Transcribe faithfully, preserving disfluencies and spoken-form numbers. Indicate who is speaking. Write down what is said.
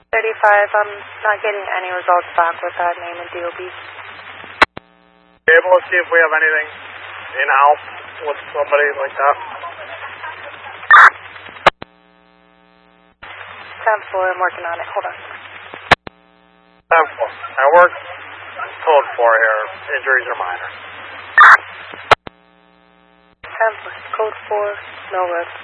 Speaker 1: thirty-five, I'm not getting any results back with that name and D O B.
Speaker 2: Able to see if we have anything in-house with somebody like that?
Speaker 1: ten four, I'm working on it. Hold on.
Speaker 2: ten four. I work code four here. Injuries are minor.
Speaker 1: ten four, code four, no risk.